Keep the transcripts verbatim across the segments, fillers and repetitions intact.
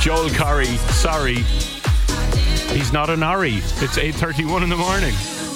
Joel Corry, sorry. He's not an Ari. It's eight thirty-one in the morning.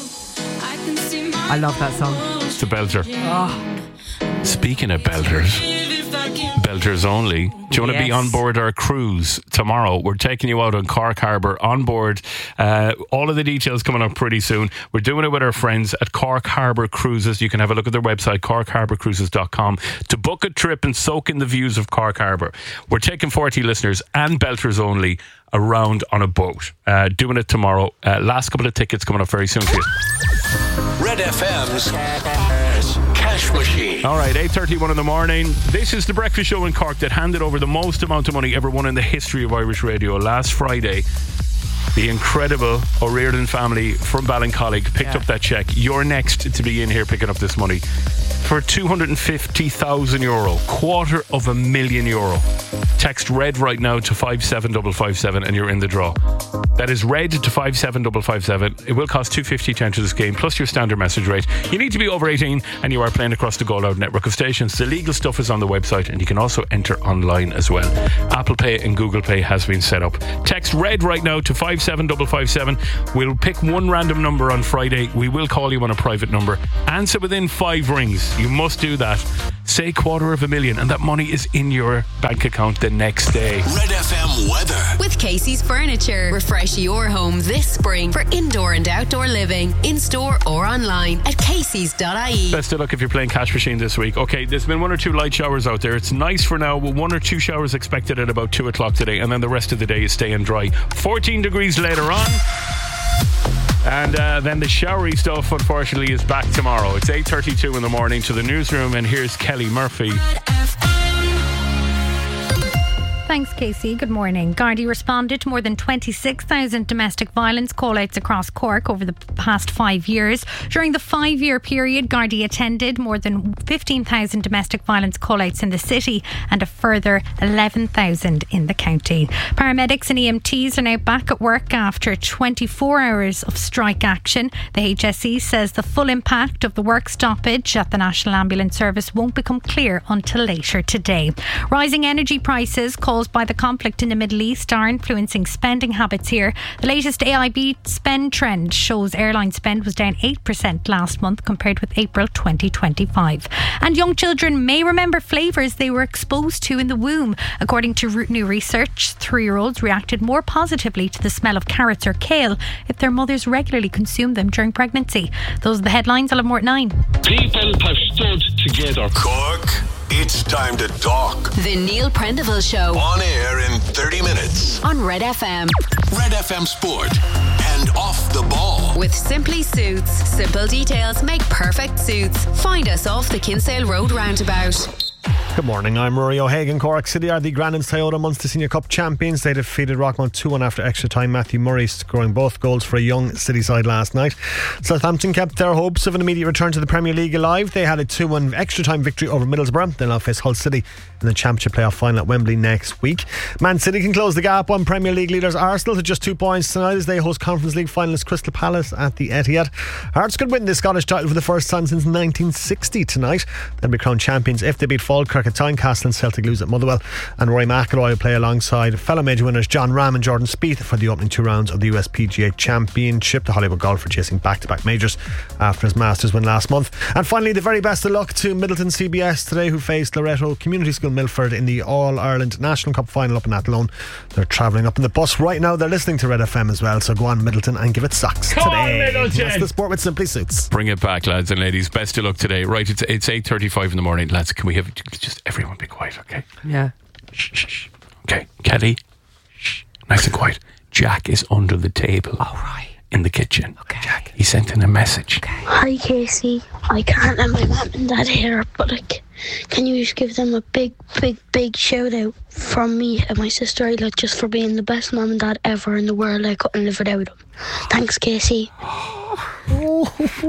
I love that song. It's a belter. Oh. Speaking of belters, belters only. Do you want to Yes. be on board our cruise tomorrow? We're taking you out on Cork Harbour on board. Uh, all of the details coming up pretty soon. We're doing it with our friends at Cork Harbour Cruises. You can have a look at their website, cork harbour cruises dot com, to book a trip and soak in the views of Cork Harbour. We're taking forty listeners and belters only around on a boat. Uh, doing it tomorrow. Uh, last couple of tickets coming up very soon for you. Red F M's Cash Machine. All right, eight thirty-one in the morning. This is the breakfast show in Cork that handed over the most amount of money ever won in the history of Irish radio. Last Friday, the incredible O'Riordan family from Ballincollig picked Yeah. up that cheque. You're next to be in here picking up this money for two hundred fifty thousand euro, quarter of a million euro. Text RED right now to five seven five five seven and you're in the draw. That is RED to five seven five five seven. It will cost two hundred fifty to enter this game, plus your standard message rate. You need to be over eighteen and you are playing across the Go Loud network of stations. The legal stuff is on the website and you can also enter online as well. Apple Pay and Google Pay has been set up. Text RED right now to five seven five five seven. We'll pick one random number on Friday. We will call you on a private number. Answer within five rings. You must do that. Say quarter of a million and that money is in your bank account the next day. Red F M weather. With Casey's Furniture. Refresh your home this spring for indoor and outdoor living. In store or online at caseys dot I E. Best of luck if you're playing Cash Machine this week. Okay, there's been one or two light showers out there. It's nice for now, with one or two showers expected at about two o'clock today, and then the rest of the day is staying dry. fourteen degrees later on. And uh, then the showery stuff, unfortunately, is back tomorrow. It's eight thirty-two in the morning to the newsroom, and here's Kelly Murphy. Thanks, Casey. Good morning. Gardaí responded to more than twenty-six thousand domestic violence call-outs across Cork over the past five years. During the five-year period, Gardaí attended more than fifteen thousand domestic violence call-outs in the city and a further eleven thousand in the county. Paramedics and E M Ts are now back at work after twenty-four hours of strike action. The H S E says the full impact of the work stoppage at the National Ambulance Service won't become clear until later today. Rising energy prices caused by the conflict in the Middle East are influencing spending habits here. The latest A I B spend trend shows airline spend was down eight percent last month compared with April twenty twenty-five. And young children may remember flavours they were exposed to in the womb. According to new research, three-year-olds reacted more positively to the smell of carrots or kale if their mothers regularly consumed them during pregnancy. Those are the headlines. I'll have more at nine. People have stood together. Cork, it's time to talk. The Neil Prendeville Show. On air in thirty minutes. On Red F M. Red F M Sport and Off the Ball. With Simply Suits. Simple details make perfect suits. Find us off the Kinsale Road roundabout. Good morning, I'm Rory O'Hagan. Cork City are the Grandins Toyota Munster Senior Cup champions. They defeated Rockmount two one after extra time. Matthew Murray scoring both goals for a young City side last night. Southampton kept their hopes of an immediate return to the Premier League alive. They had a two one extra time victory over Middlesbrough. They'll now face Hull City in the Championship playoff final at Wembley next week. Man City can close the gap on Premier League leaders Arsenal to just two points tonight as they host Conference League finalist Crystal Palace at the Etihad. Hearts could win the Scottish title for the first time since nineteen sixty tonight. They'll be crowned champions if they beat Falkirk at Tynecastle and Celtic lose at Motherwell. And Rory McIlroy will play alongside fellow major winners John Ram and Jordan Spieth for the opening two rounds of the U S P G A Championship. The Hollywood golfer chasing back-to-back majors after his Masters win last month. And finally, the very best of luck to Middleton C B S today, who faced Loreto Community School Milford in the All-Ireland National Cup final up in Athlone. They're travelling up in the bus right now. They're listening to Red F M as well, so go on Middleton and give it socks Come today. on, Middleton. That's the sport with Simply Suits. Bring it back, lads and ladies. Best of luck today. Right, it's it's eight thirty-five in the morning. Lads, can we have just everyone be quiet, okay? Yeah. Shh, shh, shh. Okay, Kelly. Shh. Nice and quiet. Jack is under the table. All right. In the kitchen. Okay. Jack, he sent in a message. Okay. Hi Casey, I can't let my mum and dad hear, but like, can you just give them a big, big, big shout out from me and my sister Ayla just for being the best mum and dad ever in the world. I couldn't live without them. Thanks, Casey. Cute,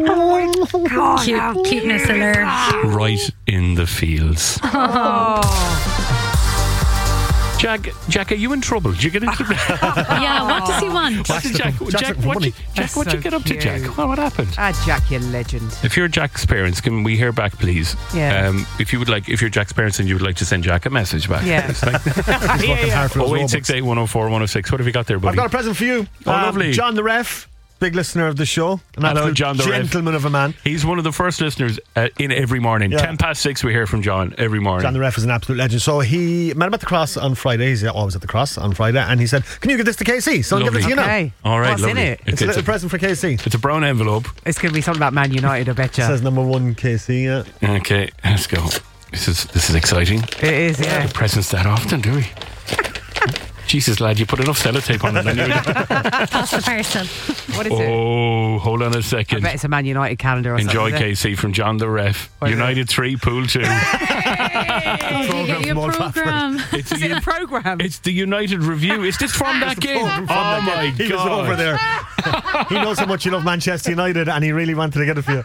cuteness alert. Right in the fields. Oh. Jack, Jack, are you in trouble? Did you get into Yeah, what does he want? What did Jack, Jack, what you, Jack, what you get up to, Jack? What, what happened? Ah, Jack, you legend. If you're Jack's parents, can we hear back, please? Yeah. Um, if you would like, if you're Jack's parents and you would like to send Jack a message back. Yeah. It's like yeah, yeah. oh eight six eight, one oh four, one oh six. What have you got there, buddy? I've got a present for you. Oh, Um, lovely. John the Ref, big listener of the show. An Hello, absolute John the Ref. gentleman of a man. He's one of the first listeners uh, in every morning. Yeah. Ten past six, we hear from John every morning. John the Ref is an absolute legend. So he met him at the Cross on Friday. He's always at the Cross on Friday. And he said, can you give this to K C? So I'll give it to you Okay. now. All right, What's lovely. in it? It's, It's, a little a, present for K C. it's a brown envelope. It's going to be something about Man United, I bet It you. says number one K C, yeah. Okay, let's go. This is this is exciting. It is, yeah. The presents that often, do we? Jesus, lad, you put enough sellotape on it. I knew Pass the parcel. What is it? Oh, hold on a I second. bet it's a Man United calendar or Enjoy, something. K C, from John the Ref. What is it? United three, Pool two. Oh, do you get your from Old Trafford. programme? It's Is it a programme? It's the United Review. Is this from that game? From Oh that my game. He God. was over there. He knows how much you love Manchester United and he really wanted to get it for you.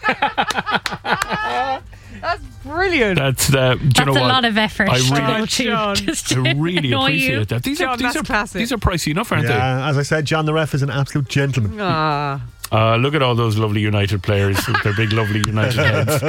That's brilliant. That's uh, do you That's know a what? lot of effort. I to really- go to John. just I really annoy appreciate you. that. These John, are these that's are classic. these are pricey enough, aren't Yeah, as I said, John the Ref is an absolute gentleman. Ah. they? Uh, look at all those lovely United players with their big, lovely United heads.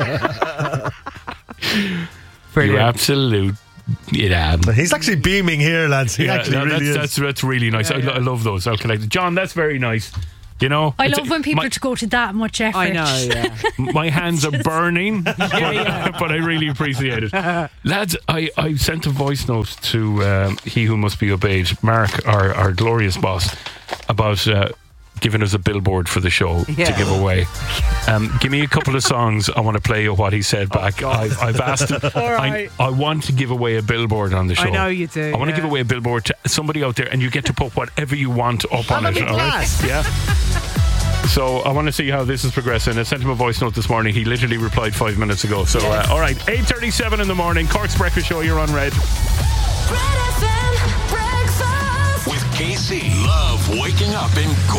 You Brilliant. absolute. Yeah, He's actually beaming here, lads. He yeah actually no, really that's, is. that's that's really nice. I, lo- I love those. I'll collect it. John, that's very nice. You know, I It's love a- when people my, to go to that much effort. I know, yeah. my hands are burning, but, but I really appreciate it. Lads, I, I sent a voice note to um, He Who Must Be Obeyed, Mark, our, our glorious boss, about uh, giving us a billboard for the show Yeah. to give away. Um, give me a couple of songs. I want to play you what he said back. I've, I've asked him. All I, right. I want to give away a billboard on the show. I know you do, I want to yeah. give away a billboard to somebody out there, and you get to put whatever you want up on That'd it. be All right? class. Yeah. So I want to see how this is progressing. I sent him a voice note this morning. He literally replied five minutes ago. So uh, all right, eight thirty-seven in the morning. Cork's Breakfast Show. You're on Red. With K C. Love waking up in Cork.